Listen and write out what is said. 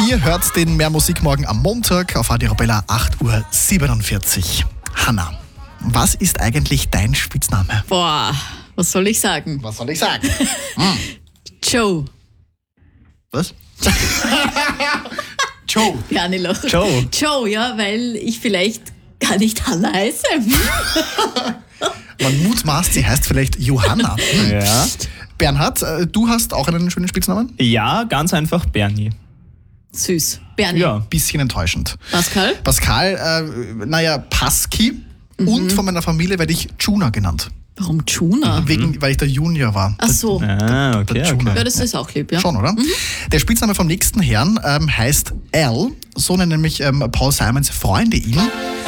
Ihr hört den Mehr Musik morgen am Montag auf Radio Arabella 8.47 Uhr. Hanna, was ist eigentlich dein Spitzname? Boah, was soll ich sagen? Was soll ich sagen? Joe. Was? Joe. Bernie lacht. Joe. Joe, ja, weil ich vielleicht gar nicht Hanna heiße. Man mutmaßt, sie heißt vielleicht Johanna. Ja. Bernhard, du hast auch einen schönen Spitznamen? Ja, ganz einfach Bernie. Süß. Bernie. Ja. Bisschen enttäuschend. Pascal? Pascal, Pasky. Und von meiner Familie werde ich Juna genannt. Warum Juna? Weil ich der Junior war. Ach so. Ah, okay, Der Juna. okay. Ja, das ist auch lieb, ja. Schon, oder? Der Spitzname vom nächsten Herrn heißt Al. So nennen nämlich Paul Simons Freunde ihn.